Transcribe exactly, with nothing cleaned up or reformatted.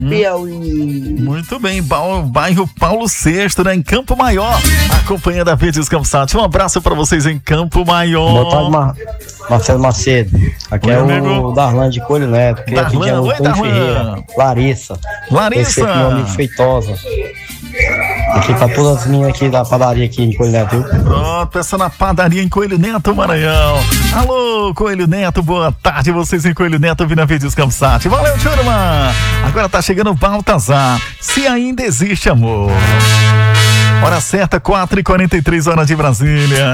Piauí. Muito bem, ba- bairro Paulo sexto, né? Em Campo Maior, acompanhando a Verdes Campsat. Um abraço pra vocês em Campo Maior. Boa tarde, Mar... Marcelo Macedo. Aqui Oi, é amigo. o Darlan de Coelho Neto. Queria Darlan, pedir a oi, Antônio Darlan. Ferreira, Larissa. Larissa. Esse aqui, meu amigo Feitosa. Aqui pra todas as minhas aqui da padaria aqui em Coelho Neto, viu? Pronto, peça na padaria em Coelho Neto, Maranhão. Alô, Coelho Neto, boa tarde. Vocês em Coelho Neto, vindo a Verdes Campsat. Valeu, turma. Agora tá chegando o Baltazar. Se ainda existe amor. Hora certa, quatro e quarenta e três horas de Brasília.